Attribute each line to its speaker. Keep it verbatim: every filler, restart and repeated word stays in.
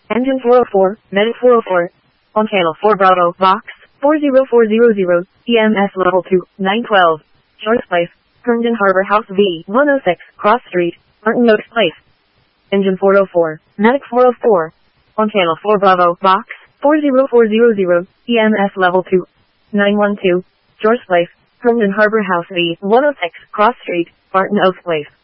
Speaker 1: Engine four oh four, Medic four oh four. On channel four Bravo, Box, four zero four zero zero, E M S level two, nine twelve. Joyce Place, Herndon Harbor House V, one oh six, Cross Street, Martin Oaks Place. Engine four oh four, Medic four oh four. On channel four Bravo, Box, four zero four zero zero, E M S level two, nine one two. Joyce Place, Herndon Harbor House V, one oh six, Cross Street, Martin Oaks Place.